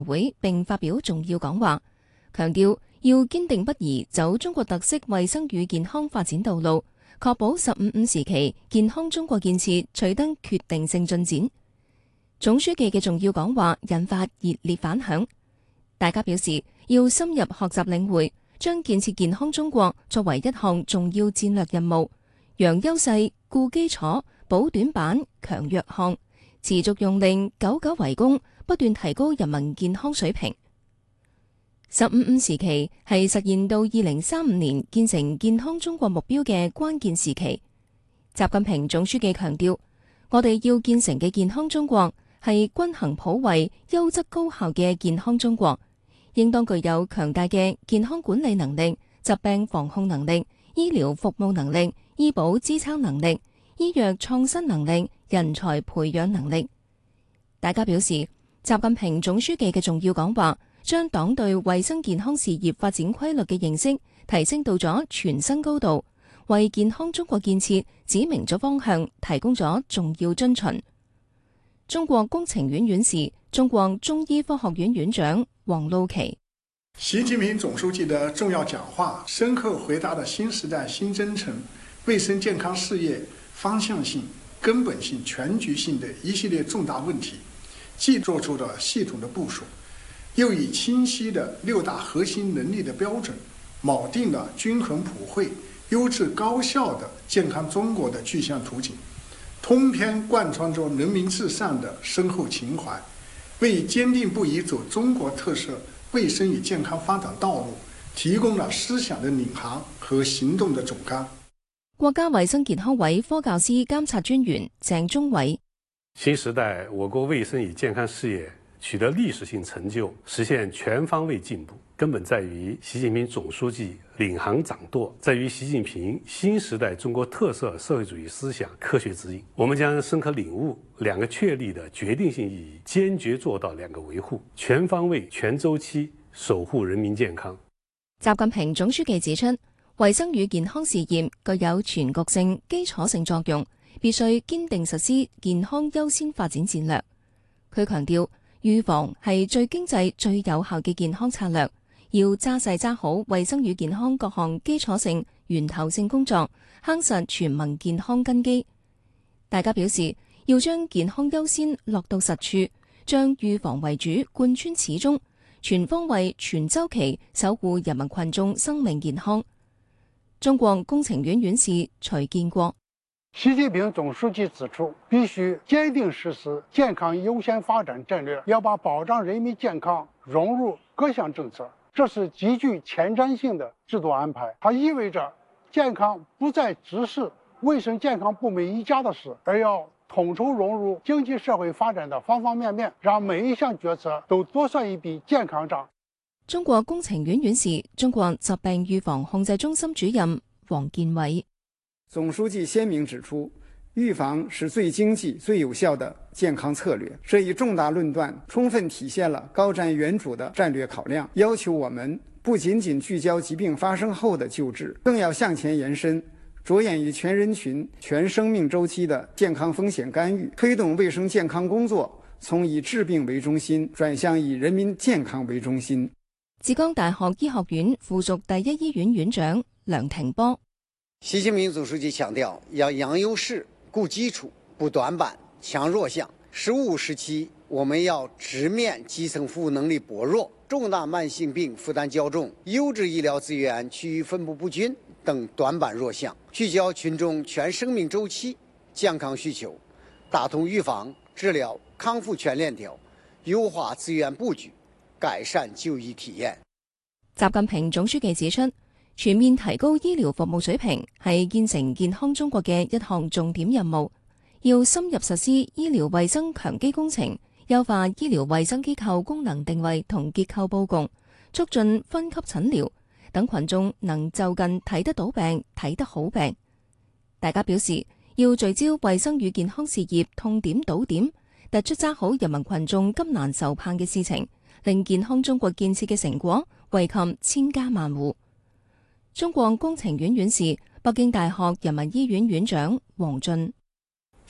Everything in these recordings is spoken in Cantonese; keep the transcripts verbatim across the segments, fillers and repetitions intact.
會並發表重要講話，強調要堅定不移走中國特色衛生與健康發展道路，確保十五五時期健康中國建設取得決定性進展。總書記嘅重要講話引發熱烈反響，大家表示要深入學習領會，將建設健康中國作為一項重要戰略任務，揚優勢、固基礎、補短板、強弱項，持續用力、久久為功，不斷提高人民健康水平。十五五時期係實現到二零三五年建成健康中國目標嘅關鍵時期。習近平總書記強調，我哋要建成嘅健康中國係均衡普惠、優質高效嘅健康中國，應當具有強大嘅健康管理能力、疾病防控能力、醫療服務能力、醫保支撐能力、醫藥創新能力、人才培養能力。大家表示，習近平總書記嘅重要講話，將黨對衛生健康事業發展規律嘅認識提升到咗全新高度，為健康中國建設指明咗方向，提供咗重要遵循。中國工程院院士、中國中醫科學院院長王路奇： 習近平總書記的重要講話，深刻回答了新時代新征程衛生健康事業方向性、根本性、全局性的一系列重大問題，既做出了系統的部署，又以清晰的六大核心能力的標準，錨定了均衡普惠、優質高效的健康中國的具象圖景，通篇貫穿着人民至上的深厚情懷，為堅定不移走中國特色衛生與健康發展道路提供了思想的領航和行動的總綱。 國家衛生健康委科教司監察專員鄭忠偉： 新時代我國衛生與健康事業取得歷史性成就，實現全方位進步，根本在於習近平總書記領航掌舵，在於習近平新時代中國特色社會主義思想科學指引。我們將深刻領悟兩個確立的決定性意義，堅決做到兩個維護，全方位、全週期守護人民健康。 習近平總書記指出，衛生與健康事業具有全局性、基礎性作用，必須堅定實施健康優先發展戰略。佢強調，預防係最經濟、最有效嘅健康策略，要揸細揸好衛生與健康各項基礎性、源頭性工作，夯實全民健康根基。大家表示，要將健康優先落到實處，將預防為主貫穿始終，全方位、全週期守護人民群眾生命健康。中國工程院院士徐建國： 習近平總書記指出，必須堅定實施健康優先發展戰略，要把保障人民健康融入各項政策，這是極具前瞻性的制度安排。它意味着健康不再只是衛生健康部門一家的事，而要統籌融入經濟社會發展的方方面面，讓每一項決策都多算一筆健康賬。 中國工程院院士、中國疾病預防控制中心主任王建偉： 總書記鮮明指出，預防是最經濟、最有效的健康策略。這一重大論斷充分體現了高瞻遠矚的戰略考量，要求我們不僅僅聚焦疾病發生後的救治，更要向前延伸，着眼於全人群、全生命週期的健康風險干預，推動衛生健康工作從以治病為中心轉向以人民健康為中心。 浙江大學醫學院附屬第一醫院院長梁廷波： 習近平總書記強調，要揚優勢、固基礎、補短板、強弱項。十五時期，我們要直面基層服務能力薄弱、重大慢性病負擔較重、優質醫療資源區域分布不均等短板弱項，聚焦群眾全生命週期健康需求，打通預防、治療、康復全鏈條，優化資源布局，改善就醫體驗。 習近平總書記指出，全面提高醫療服務水平係建成健康中國嘅一項重點任務，要深入實施醫療衛生強基工程，優化醫療衛生機構功能定位同結構佈局，促進分級診療，等群眾能就近睇得到病、睇得好病。大家表示，要聚焦衛生與健康事業痛點堵點，突出揸好人民群眾急難愁盼嘅事情，令健康中國建設嘅成果惠及千家萬戶。中國工程院院士、北京大學人民醫院院長王俊：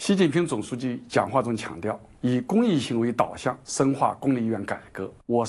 习近平总书记讲话中强调，以公益行为导向深化公立医院改革。我